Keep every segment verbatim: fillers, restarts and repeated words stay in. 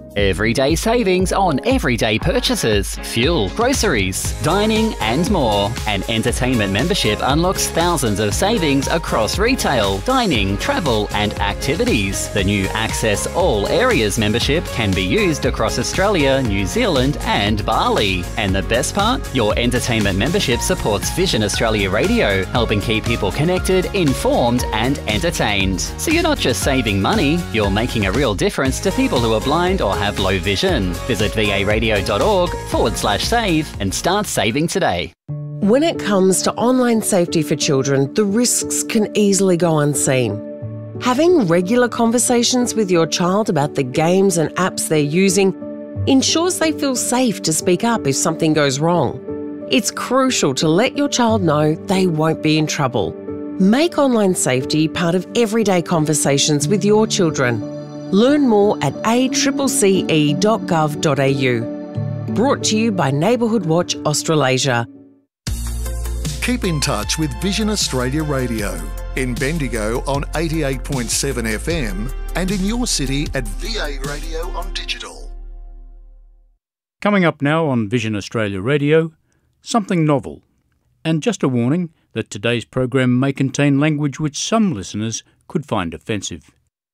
Everyday savings on everyday purchases, fuel, groceries, dining and more. An entertainment membership unlocks thousands of savings across retail, dining, travel and activities. The new Access All Areas membership can be used across Australia, New Zealand and Bali. And the best part? Your entertainment membership supports Vision Australia Radio, helping keep people connected, informed and entertained. So you're not just saving money, you're making a real difference to people who are blind or have low vision. Visit varadio.org forward slash save and start saving today. When it comes to online safety for children, the risks can easily go unseen. Having regular conversations with your child about the games and apps they're using ensures they feel safe to speak up if something goes wrong. It's crucial to let your child know they won't be in trouble. Make online safety part of everyday conversations with your children. Learn more at a c c c e dot gov dot a u. Brought to you by Neighbourhood Watch Australasia. Keep in touch with Vision Australia Radio in Bendigo on eighty-eight point seven F M and in your city at V A Radio on digital. Coming up now on Vision Australia Radio, something novel. And just a warning that today's program may contain language which some listeners could find offensive.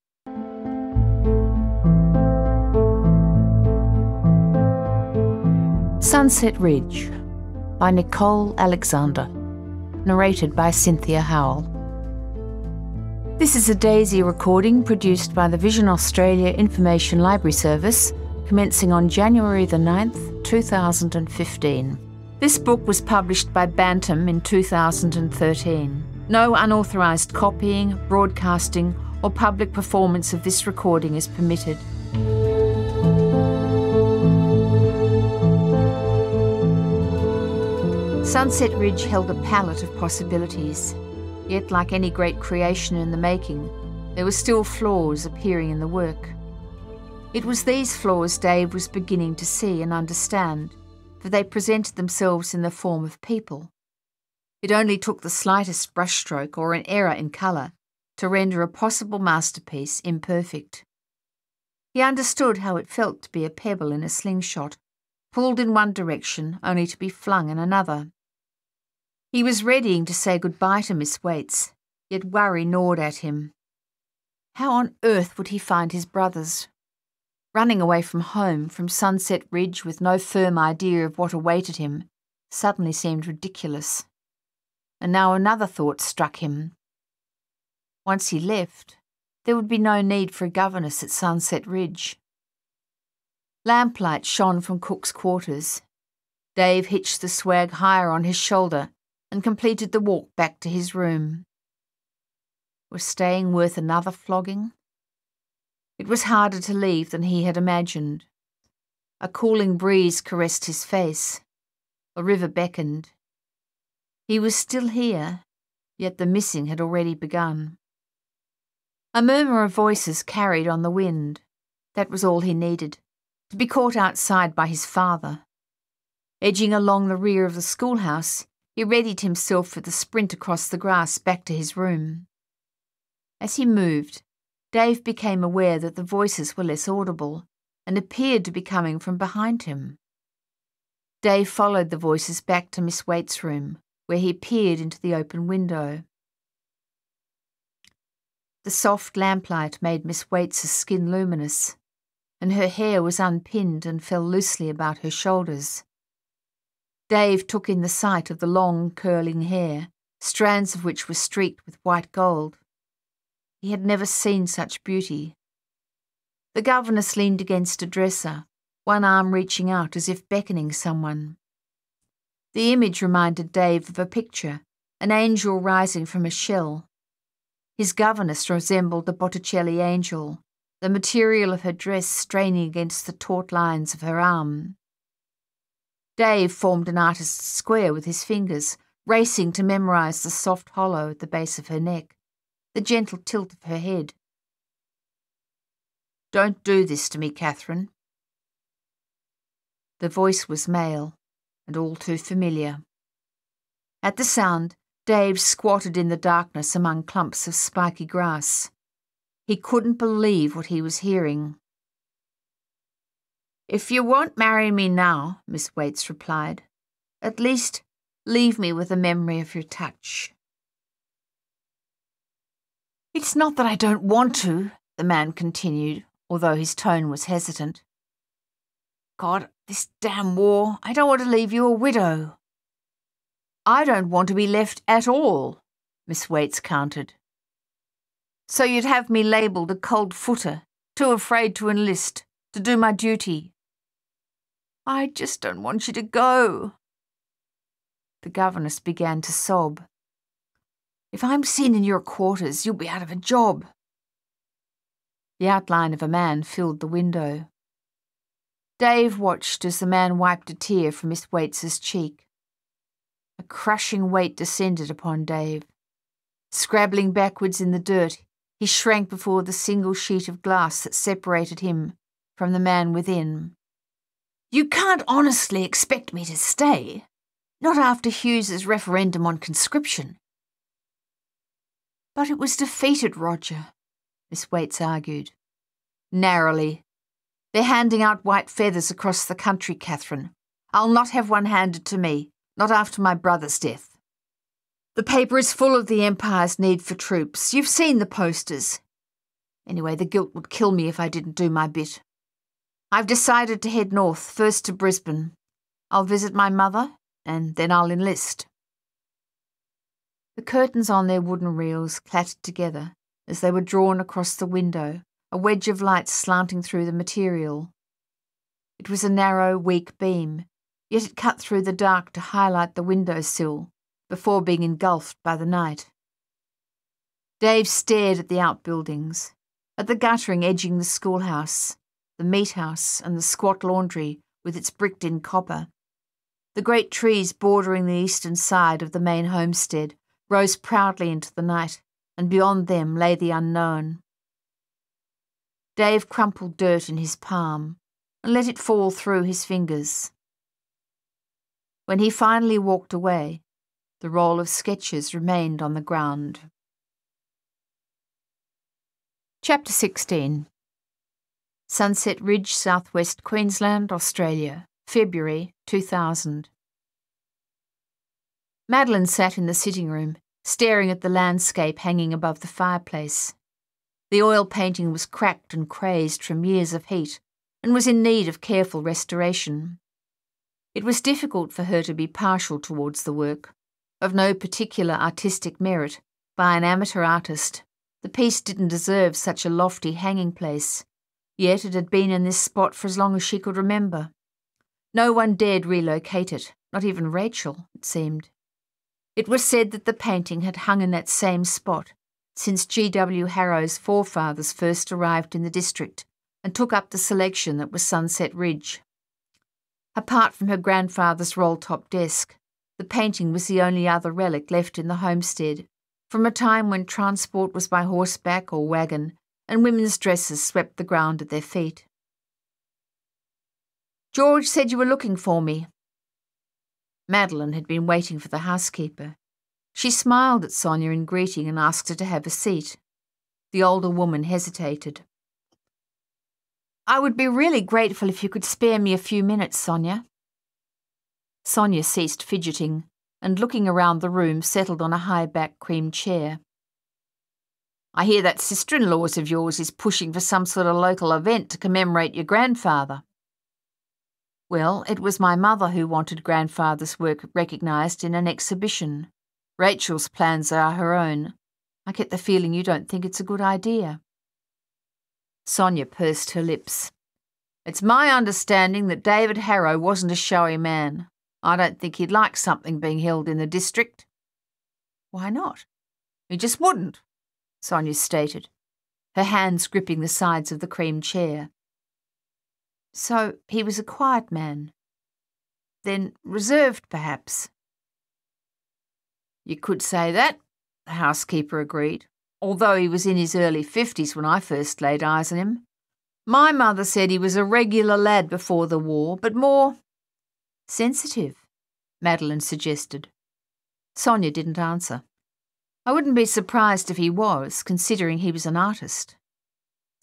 Sunset Ridge by Nicole Alexander, narrated by Cynthia Howell. This is a Daisy recording produced by the Vision Australia Information Library Service, commencing on January the ninth, two thousand fifteen. This book was published by Bantam in two thousand thirteen. No unauthorised copying, broadcasting or public performance of this recording is permitted. Sunset Ridge held a palette of possibilities, yet like any great creation in the making, there were still flaws appearing in the work. It was these flaws Dave was beginning to see and understand, for they presented themselves in the form of people. It only took the slightest brushstroke or an error in colour to render a possible masterpiece imperfect. He understood how it felt to be a pebble in a slingshot, pulled in one direction only to be flung in another. He was readying to say goodbye to Miss Waits, yet worry gnawed at him. How on earth would he find his brothers? Running away from home, from Sunset Ridge with no firm idea of what awaited him, suddenly seemed ridiculous. And now another thought struck him. Once he left, there would be no need for a governess at Sunset Ridge. Lamplight shone from Cook's quarters. Dave hitched the swag higher on his shoulder and completed the walk back to his room. Was staying worth another flogging? It was harder to leave than he had imagined. A cooling breeze caressed his face. The river beckoned. He was still here, yet the missing had already begun. A murmur of voices carried on the wind. That was all he needed, to be caught outside by his father. Edging along the rear of the schoolhouse, he readied himself for the sprint across the grass back to his room. As he moved, Dave became aware that the voices were less audible and appeared to be coming from behind him. Dave followed the voices back to Miss Waite's room, where he peered into the open window. The soft lamplight made Miss Waite's skin luminous, and her hair was unpinned and fell loosely about her shoulders. Dave took in the sight of the long, curling hair, strands of which were streaked with white gold. He had never seen such beauty. The governess leaned against a dresser, one arm reaching out as if beckoning someone. The image reminded Dave of a picture, an angel rising from a shell. His governess resembled the Botticelli angel, the material of her dress straining against the taut lines of her arm. Dave formed an artist's square with his fingers, racing to memorise the soft hollow at the base of her neck, the gentle tilt of her head. "Don't do this to me, Catherine." The voice was male, and all too familiar. At the sound, Dave squatted in the darkness among clumps of spiky grass. He couldn't believe what he was hearing. If you won't marry me now, Miss Waits replied, at least leave me with a memory of your touch. It's not that I don't want to, the man continued, although his tone was hesitant. God, this damn war, I don't want to leave you a widow. I don't want to be left at all, Miss Waits countered. So you'd have me labelled a cold footer, too afraid to enlist, to do my duty. I just don't want you to go. The governess began to sob. If I'm seen in your quarters, you'll be out of a job. The outline of a man filled the window. Dave watched as the man wiped a tear from Miss Waits's cheek. A crushing weight descended upon Dave. Scrabbling backwards in the dirt, he shrank before the single sheet of glass that separated him from the man within. You can't honestly expect me to stay, not after Hughes's referendum on conscription. But it was defeated, Roger, Miss Waits argued. Narrowly. They're handing out white feathers across the country, Catherine. I'll not have one handed to me, not after my brother's death. The paper is full of the Empire's need for troops. You've seen the posters. Anyway, the guilt would kill me if I didn't do my bit. I've decided to head north, first to Brisbane. I'll visit my mother, and then I'll enlist. The curtains on their wooden reels clattered together as they were drawn across the window, a wedge of light slanting through the material. It was a narrow, weak beam, yet it cut through the dark to highlight the window-sill before being engulfed by the night. Dave stared at the outbuildings, at the guttering edging the schoolhouse, the meat house and the squat laundry with its bricked-in copper. The great trees bordering the eastern side of the main homestead rose proudly into the night, and beyond them lay the unknown. Dave crumpled dirt in his palm and let it fall through his fingers. When he finally walked away, the roll of sketches remained on the ground. Chapter sixteen. Sunset Ridge, Southwest Queensland, Australia, February two thousand. Madeline sat in the sitting room, staring at the landscape hanging above the fireplace. The oil painting was cracked and crazed from years of heat, and was in need of careful restoration. It was difficult for her to be partial towards the work. Of no particular artistic merit, by an amateur artist, the piece didn't deserve such a lofty hanging place, yet it had been in this spot for as long as she could remember. No one dared relocate it, not even Rachel, it seemed. It was said that the painting had hung in that same spot since G W Harrow's forefathers first arrived in the district and took up the selection that was Sunset Ridge. Apart from her grandfather's roll-top desk, the painting was the only other relic left in the homestead, from a time when transport was by horseback or wagon, and women's dresses swept the ground at their feet. George said you were looking for me. Madeline had been waiting for the housekeeper. She smiled at Sonia in greeting and asked her to have a seat. The older woman hesitated. I would be really grateful if you could spare me a few minutes, Sonia. Sonia ceased fidgeting, and looking around the room settled on a high-backed cream chair. I hear that sister-in-law of yours is pushing for some sort of local event to commemorate your grandfather. Well, it was my mother who wanted grandfather's work recognised in an exhibition. Rachel's plans are her own. I get the feeling you don't think it's a good idea. Sonia pursed her lips. It's my understanding that David Harrow wasn't a showy man. I don't think he'd like something being held in the district. Why not? He just wouldn't, Sonia stated, her hands gripping the sides of the cream chair. So he was a quiet man. Then reserved, perhaps. You could say that, the housekeeper agreed, although he was in his early fifties when I first laid eyes on him. My mother said he was a regular lad before the war, but more sensitive, Madeline suggested. Sonia didn't answer. I wouldn't be surprised if he was, considering he was an artist.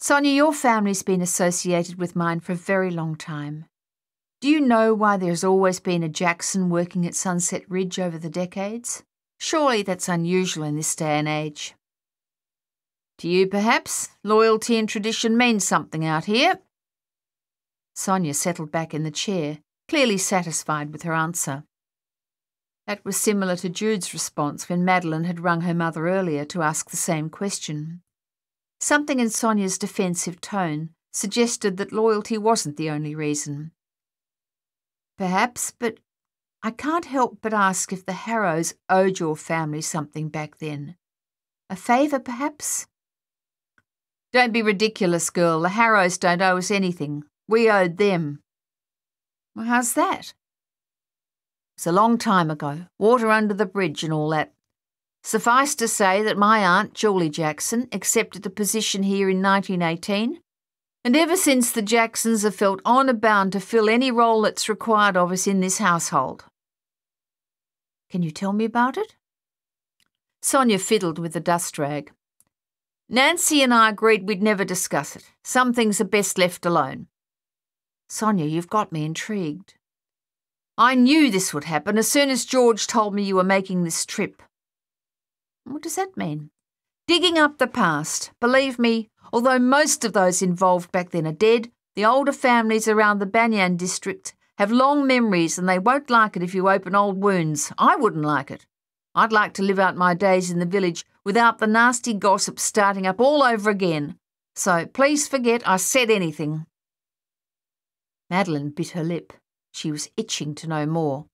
Sonia, your family's been associated with mine for a very long time. Do you know why there's always been a Jackson working at Sunset Ridge over the decades? Surely that's unusual in this day and age. To you, perhaps, loyalty and tradition mean something out here. Sonia settled back in the chair, clearly satisfied with her answer. That was similar to Jude's response when Madeline had rung her mother earlier to ask the same question. Something in Sonia's defensive tone suggested that loyalty wasn't the only reason. Perhaps, but I can't help but ask if the Harrows owed your family something back then. A favour, perhaps? Don't be ridiculous, girl. The Harrows don't owe us anything. We owed them. Well, how's that? It's a long time ago, water under the bridge and all that. Suffice to say that my aunt, Julie Jackson, accepted a position here in nineteen eighteen, and ever since the Jacksons have felt honour bound to fill any role that's required of us in this household. Can you tell me about it? Sonia fiddled with the dust rag. Nancy and I agreed we'd never discuss it. Some things are best left alone. Sonia, you've got me intrigued. I knew this would happen as soon as George told me you were making this trip. What does that mean? Digging up the past. Believe me, although most of those involved back then are dead, the older families around the Banyan district have long memories and they won't like it if you open old wounds. I wouldn't like it. I'd like to live out my days in the village without the nasty gossip starting up all over again. So please forget I said anything. Madeline bit her lip. She was itching to know more.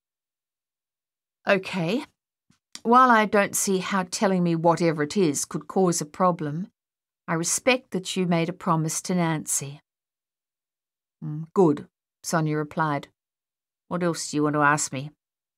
OK. While I don't see how telling me whatever it is could cause a problem, I respect that you made a promise to Nancy. Mm, good, Sonia replied. What else do you want to ask me?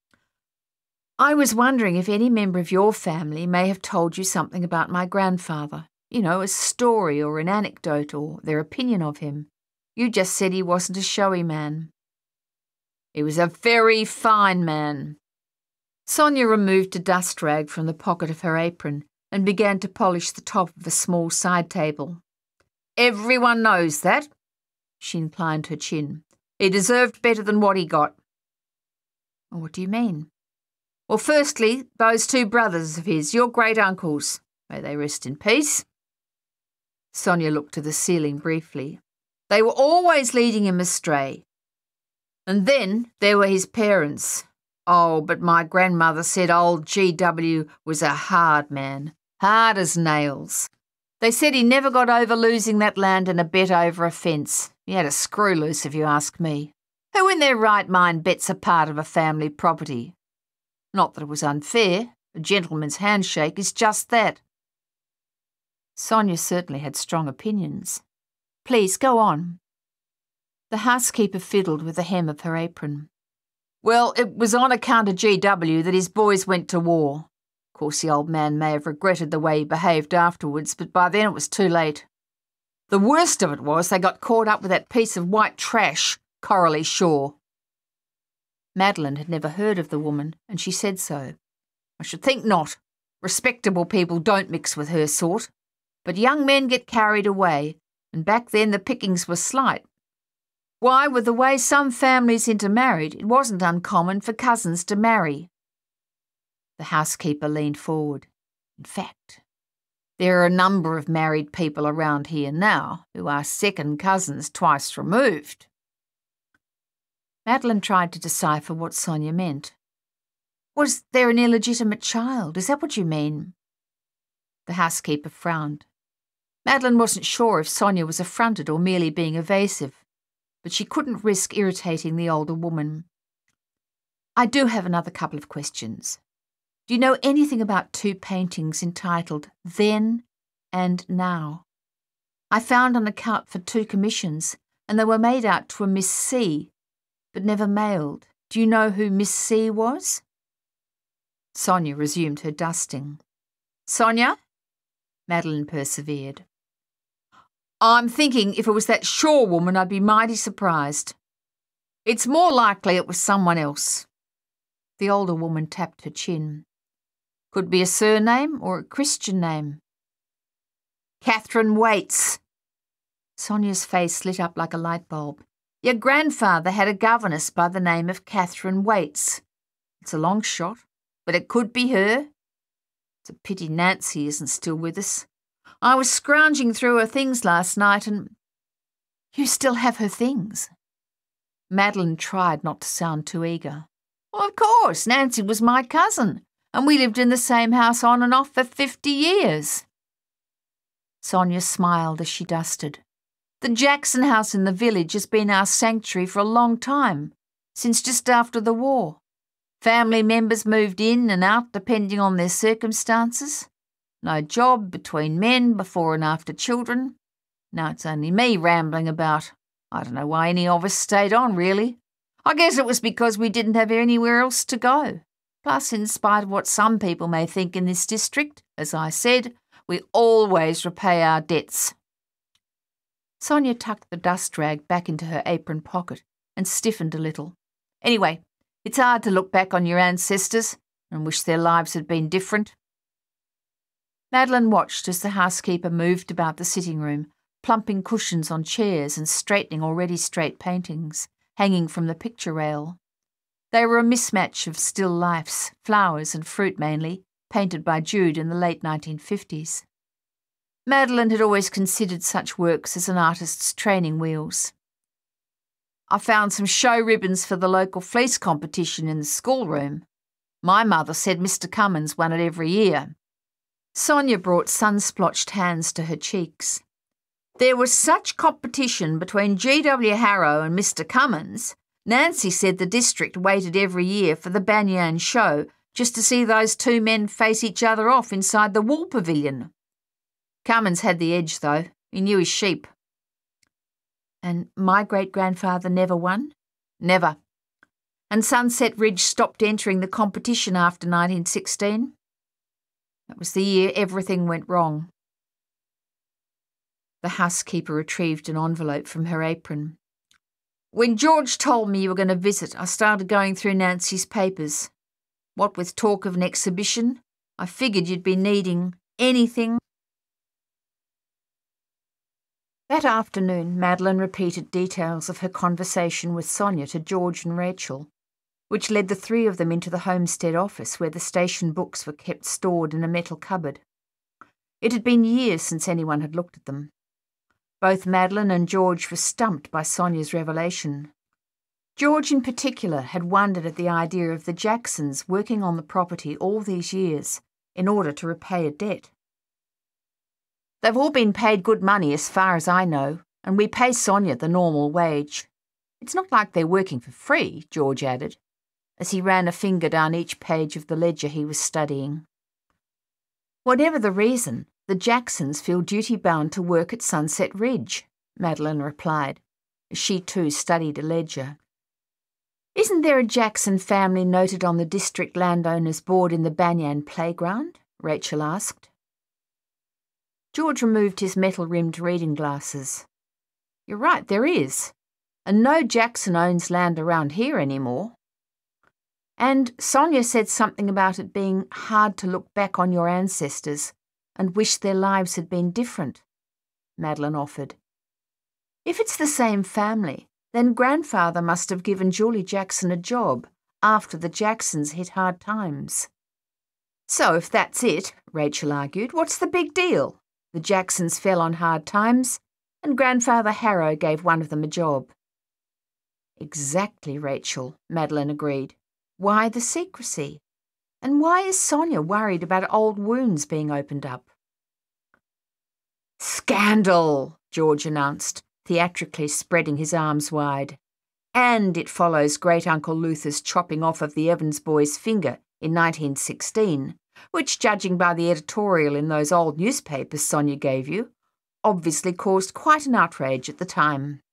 I was wondering if any member of your family may have told you something about my grandfather. You know, a story or an anecdote or their opinion of him. You just said he wasn't a showy man. He was a very fine man. Sonia removed a dust rag from the pocket of her apron and began to polish the top of a small side table. Everyone knows that. She inclined her chin. He deserved better than what he got. What do you mean? Well, firstly, those two brothers of his, your great-uncles, may they rest in peace. Sonia looked to the ceiling briefly. They were always leading him astray. And then there were his parents. Oh, but my grandmother said old G W was a hard man, hard as nails. They said he never got over losing that land in a bet over a fence. He had a screw loose, if you ask me. Who in their right mind bets a part of a family property? Not that it was unfair. A gentleman's handshake is just that. Sonia certainly had strong opinions. Please, go on. The housekeeper fiddled with the hem of her apron. Well, it was on account of G W that his boys went to war. Of course, the old man may have regretted the way he behaved afterwards, but by then it was too late. The worst of it was they got caught up with that piece of white trash, Coralie Shaw. Madeline had never heard of the woman, and she said so. I should think not. Respectable people don't mix with her sort. But young men get carried away, and back then the pickings were slight. Why, with the way some families intermarried, it wasn't uncommon for cousins to marry. The housekeeper leaned forward. In fact, there are a number of married people around here now who are second cousins twice removed. Madeline tried to decipher what Sonia meant. Was there an illegitimate child? Is that what you mean? The housekeeper frowned. Madeline wasn't sure if Sonia was affronted or merely being evasive, but she couldn't risk irritating the older woman. I do have another couple of questions. Do you know anything about two paintings entitled Then and Now? I found an account for two commissions, and they were made out to a Miss C, but never mailed. Do you know who Miss C was? Sonia resumed her dusting. Sonia? Madeline persevered. I'm thinking if it was that Shaw woman, I'd be mighty surprised. It's more likely it was someone else. The older woman tapped her chin. Could be a surname or a Christian name. Catherine Waits. Sonia's face lit up like a light bulb. Your grandfather had a governess by the name of Catherine Waits. It's a long shot, but it could be her. It's a pity Nancy isn't still with us. I was scrounging through her things last night and... You still have her things? Madeline tried not to sound too eager. Well, of course, Nancy was my cousin, and we lived in the same house on and off for fifty years. Sonia smiled as she dusted. The Jackson house in the village has been our sanctuary for a long time, since just after the war. Family members moved in and out depending on their circumstances. No job between men before and after children. Now it's only me rambling about. I don't know why any of us stayed on, really. I guess it was because we didn't have anywhere else to go. Plus, in spite of what some people may think in this district, as I said, we always repay our debts. Sonia tucked the dust rag back into her apron pocket and stiffened a little. Anyway, it's hard to look back on your ancestors and wish their lives had been different. Madeline watched as the housekeeper moved about the sitting room, plumping cushions on chairs and straightening already straight paintings, hanging from the picture rail. They were a mismatch of still lifes, flowers and fruit mainly, painted by Jude in the late nineteen fifties. Madeline had always considered such works as an artist's training wheels. I found some show ribbons for the local fleece competition in the schoolroom. My mother said Mister Cummins won it every year. Sonia brought sun-splotched hands to her cheeks. There was such competition between G W Harrow and Mister Cummins. Nancy said the district waited every year for the Banyan show just to see those two men face each other off inside the wool pavilion. Cummins had the edge, though. He knew his sheep. And my great-grandfather never won? Never. And Sunset Ridge stopped entering the competition after nineteen sixteen? That was the year everything went wrong. The housekeeper retrieved an envelope from her apron. When George told me you were going to visit, I started going through Nancy's papers. What with talk of an exhibition, I figured you'd be needing anything. That afternoon, Madeline repeated details of her conversation with Sonia to George and Rachel, which led the three of them into the homestead office where the station books were kept stored in a metal cupboard. It had been years since anyone had looked at them. Both Madeline and George were stumped by Sonia's revelation. George in particular had wondered at the idea of the Jacksons working on the property all these years in order to repay a debt. They've all been paid good money as far as I know, and we pay Sonia the normal wage. It's not like they're working for free, George added, as he ran a finger down each page of the ledger he was studying. Whatever the reason, the Jacksons feel duty-bound to work at Sunset Ridge, Madeline replied, as she too studied a ledger. Isn't there a Jackson family noted on the district landowners board in the Banyan playground? Rachel asked. George removed his metal-rimmed reading glasses. You're right, there is. And no Jackson owns land around here anymore. And Sonia said something about it being hard to look back on your ancestors and wish their lives had been different, Madeline offered. If it's the same family, then grandfather must have given Julie Jackson a job after the Jacksons hit hard times. So if that's it, Rachel argued, what's the big deal? The Jacksons fell on hard times, and Grandfather Harrow gave one of them a job. Exactly, Rachel, Madeline agreed. Why the secrecy? And why is Sonia worried about old wounds being opened up? Scandal, George announced, theatrically spreading his arms wide. And it follows Great-Uncle Luther's chopping off of the Evans boy's finger in nineteen sixteen, which, judging by the editorial in those old newspapers Sonia gave you, obviously caused quite an outrage at the time.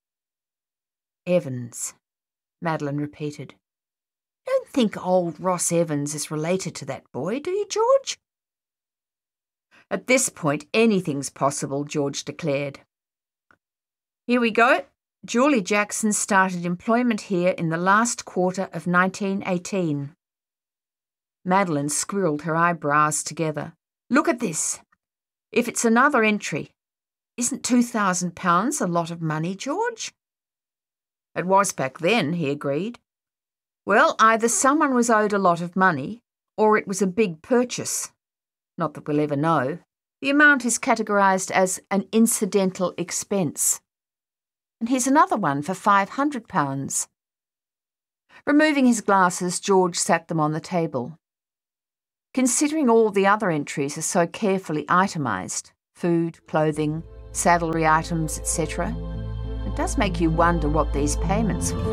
Evans, Madeline repeated. Don't think old Ross Evans is related to that boy, do you, George? At this point, anything's possible, George declared. Here we go. Julie Jackson started employment here in the last quarter of nineteen eighteen. Madeline squirreled her eyebrows together. Look at this. If it's another entry, Isn't two thousand pounds a lot of money, George? It was back then, he agreed. Well, either someone was owed a lot of money, or it was a big purchase. Not that we'll ever know. The amount is categorised as an incidental expense. And here's another one for five hundred pounds. Removing his glasses, George sat them on the table. Considering all the other entries are so carefully itemised, food, clothing, saddlery items, et cetera, it does make you wonder what these payments were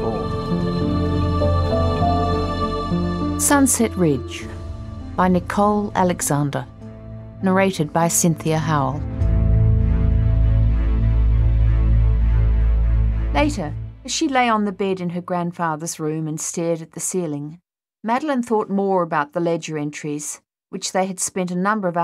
for. Sunset Ridge by Nicole Alexander. Narrated by Cynthia Howell. Later, as she lay on the bed in her grandfather's room and stared at the ceiling, Madeline thought more about the ledger entries, which they had spent a number of